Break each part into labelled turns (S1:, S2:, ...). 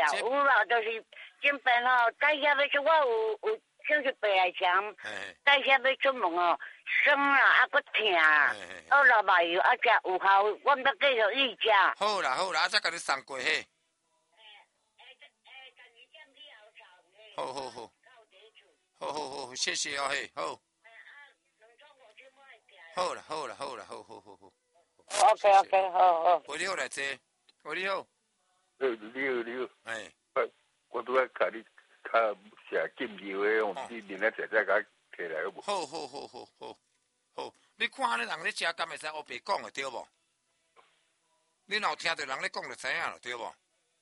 S1: 了，有啦，就是这边吼，带下要出我有就是白来肠，带下要出门哦，酸啊，搁疼啊，落麻油啊，食有效，我们继续预食。
S2: 好啦好啦，再甲你送过嘿。好好好，好好好，谢谢哦嘿，好。好啦好啦好啦，好好好好。
S1: OK， 好。
S2: 回你好来坐，回你好。
S3: 你好。
S2: 哎，
S3: 我拄仔甲你较食禁药的，用你明仔食甲摕来好无？
S2: 好，你看咧人咧食，敢会使黑白讲的对无？你若有听到人咧讲就知影了对无？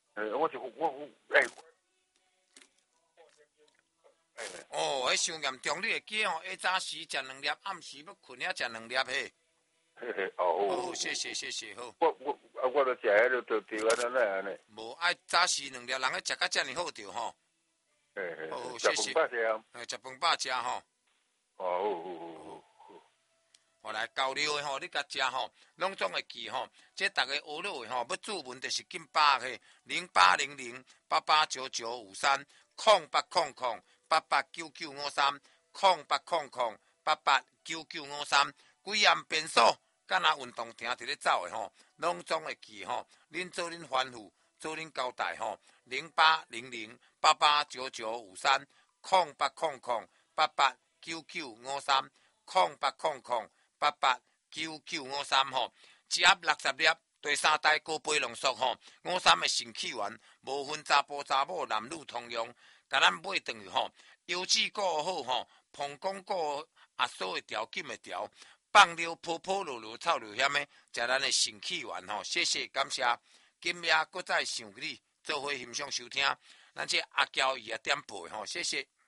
S2: 迄伤严重，你会记哦？下早时食2粒，暗时要困遐食2粒嘿。哦，谢谢，好。
S3: 我都食迄个就对安尼。
S2: 无爱早时2粒，人咧食甲遮尔好着吼。
S3: 哦，谢谢。食饭饱食啊？
S2: 食饭饱食吼。
S3: 好。
S2: 后来交流的吼，你甲食吼，拢总会记吼。这大家学落的吼，要注文就是紧8个0800889953，0800889953，几暗变数，敢若运动停伫咧走的吼，拢总会记吼。恁做恁吩咐，做恁交代吼，0800889953，0800889953吼，一盒60粒。第3代高杯浓缩吼，53的神气丸，无分查甫查某，男女通用，甲咱买转去吼，油脂顾好吼，膀胱顾压缩会调，紧会调，放尿泡落臭流险的，食咱的神气丸吼，谢谢感谢，今夜搁再想你，做伙欣赏收听，咱这阿娇伊也点播吼，谢谢。